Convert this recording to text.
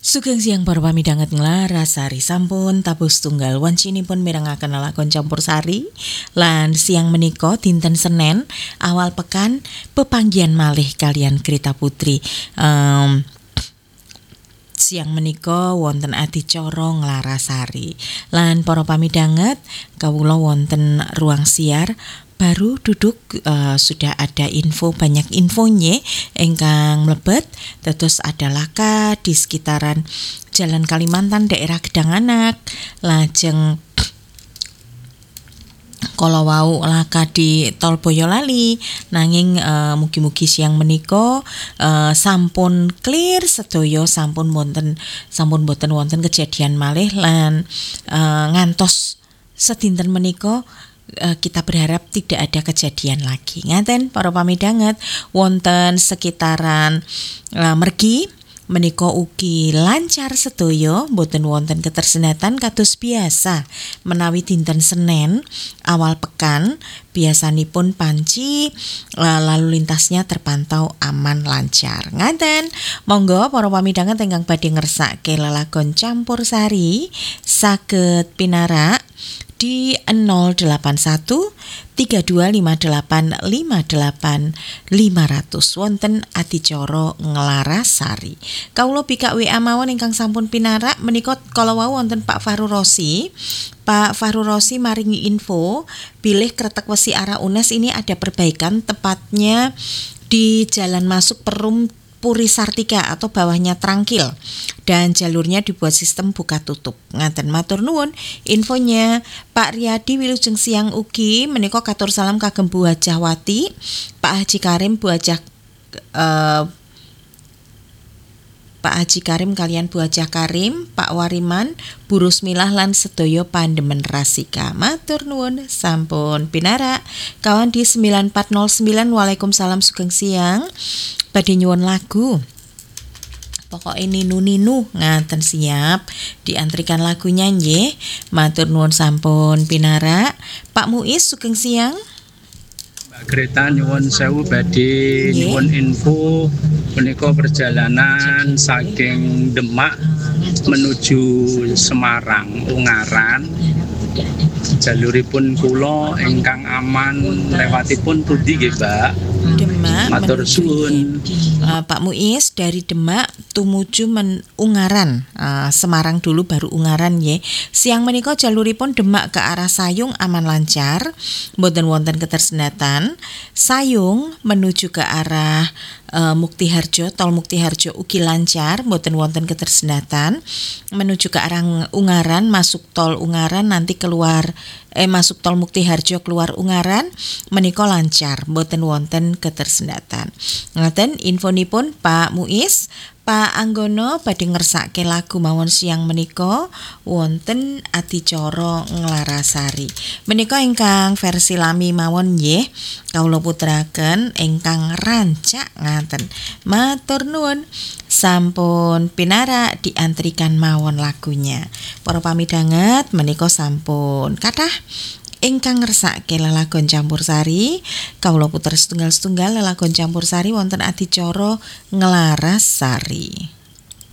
Sugeng siang para pamidhanget nglarasari sampun tabuh setunggal wancinipun mirengaken lakon campursari lan siang menika dinten Senin awal pekan pepanggihan malih kalian Grita Putri. Siang menika wonten adicara nglarasari lan para pamidhanget kawula wonten ruang siar baru duduk sudah ada banyak infonya ingkang mlebet dados ada laka di sekitaran Jalan Kalimantan daerah Gedanganak lajeng kala wau laka di Tol Boyolali nanging mugi-mugi siang menika sampun clear sedaya sampun boten wonten kejadian malih lan ngantos sedinten menika kita berharap tidak ada kejadian lagi. Ngaten para pamidhanget wonten sekitaran mergi menika ugi lancar sedaya boten wonten ketersendatan kados biasa menawi dinten Senin awal pekan biasanipun panci lalu lintasnya terpantau aman lancar. Ngaten monggo para pamidhanget ingkang badhe ngersake lelagon campursari saged pinarak di 081 3258 58 500 wonten adicara nglarasari. Kawula bikak WA mawon ingkang sampun pinarak menika kala wau wonten Pak Fahru Rosi. Pak Fahru Rosi maringi info bilih Kretek Wesi arah UNES ini ada perbaikan tepatnya di jalan masuk Perum Puri Sartika atau bawahnya Trangkil dan jalurnya dibuat sistem buka tutup. Ngaten matur nuwun infonya Pak Riyadi wilujeng siang ugi menika katur salam kagem Bu Hajahwati, Pak Haji Karim, Pak Haji Karim kalian Bu Hajah Karim, Pak Wariman, Bu Rusmilah lan sedaya pandemen rasika. Matur nuwun sampun pinarak kawan di 9409. Waalaikumsalam sugeng siang. Badhe nyuwun lagu. Pokok ini nuninu ngaten siap diantrikan lagunya nggih. Matur nuwun sampun pinarak. Pak Muiz sugeng siang. Mbak Greta nyuwun sewu badhe nyuwun info menika perjalanan saking Demak menuju Semarang Ungaran. Jaluripun kula ingkang aman lewatipun pundi nggih, Mbak? Demak. Matur suwun. Pak Muiz dari Demak tumuju Ungaran. Semarang dulu baru Ungaran nggih. Siang menika jaluripun Demak ke arah Sayung aman lancar, mboten wonten ketersendatan. Sayung menuju ke arah Muktiharjo, Tol Muktiharjo ugi lancar, mboten wonten ketersendatan. Menuju ke arah Ungaran, masuk Tol Ungaran nanti keluar masuk Tol Muktiharjo keluar Ungaran menika lancar, mboten wonten ketersendatan. Ngaten infonipun Pak Muiz. Pak Anggono badhe ngersake lagu mawon siang menika wonten adicara nglarasari. Menika ingkang versi lami mawon nggih kawula puteraken ingkang rancak ngaten. Matur nuwun sampun pinarak diantrikan mawon lagunya. Para pamidhanget menika sampun kathah ingkang ngersake lelagon campursari kawula puter setunggal-setunggal lelagon campursari wonten adicara nglarasari.